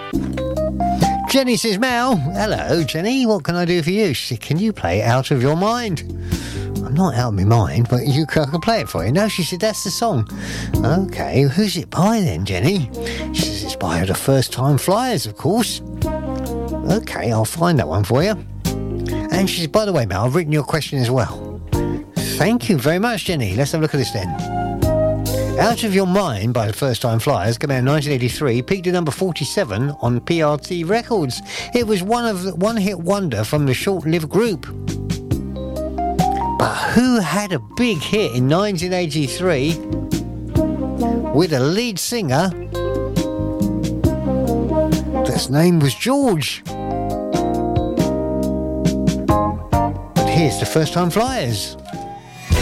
Jenny says, Mel, hello, Jenny, what can I do for you? She said, can you play Out of Your Mind? I'm not out of my mind, but I can play it for you. No, she said, that's the song. Okay, who's it by then, Jenny? She says, it's by the First Time Flyers, of course. Okay, I'll find that one for you. And she says, by the way, Mel, I've written your question as well. Thank you very much, Jenny. Let's have a look at this then. Out of Your Mind by the First Time Flyers came out in 1983, peaked at number 47 on PRT Records. It was one hit wonder from the short-lived group. But who had a big hit in 1983 with a lead singer? His name was George. But here's the First Time Flyers.